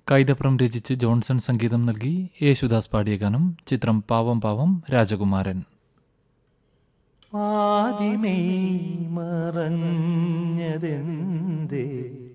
കൈതപ്രം രചിച്ച് ജോൺസൺ സംഗീതം നൽകി യേശുദാസ് പാടിയ ഗാനം. ചിത്രം പാവം പാവം രാജകുമാരൻ. ആദിമേ മറഞ്ഞതെന്തേ